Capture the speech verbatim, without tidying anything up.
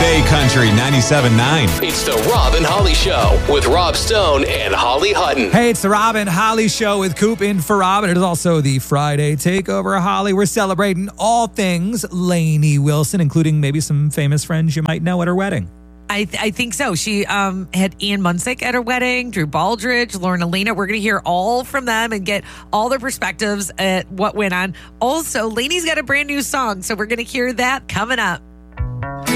Bay Country ninety-seven point nine. It's the Rob and Holly Show with Rob Stone and Holly Hutton. Hey, it's the Rob and Holly Show with Coop in for Rob, and it is also the Friday Takeover. Holly, we're celebrating all things Lainey Wilson, including maybe some famous friends you might know at her wedding. I, th- I think so. She um, had Ian Munsick at her wedding, Drew Baldridge, Lauren Elena. We're going to hear all from them and get all their perspectives at what went on. Also, Lainey's got a brand new song, so we're going to hear that coming up.